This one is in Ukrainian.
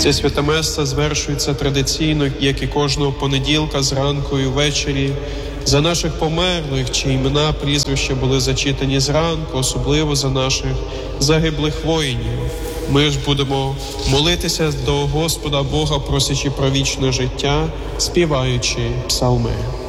Це святе место звершується традиційно, як і кожного понеділка зранку і ввечері, за наших померлих, чиї імена, прізвища були зачитані зранку, особливо за наших загиблих воїнів. Ми ж будемо молитися до Господа Бога, просячи про вічне життя, співаючи псалми.